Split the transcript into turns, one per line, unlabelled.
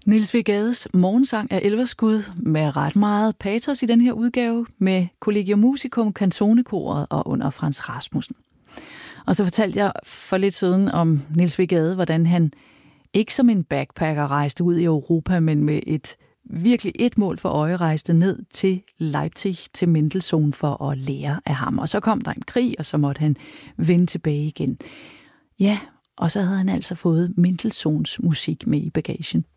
Niels W. Gades morgensang af Elverskud med ret meget patos i den her udgave med Collegium Musicum, Kantonekoret og under Frans Rasmussen. Og så fortalte jeg for lidt siden om Niels W. Gade, hvordan han ikke som en backpacker rejste ud i Europa, men med virkelig et mål for øje rejste ned til Leipzig, til Mendelssohn for at lære af ham. Og så kom der en krig, og så måtte han vende tilbage igen. Ja, og så havde han altså fået Mendelssohns musik med i bagagen.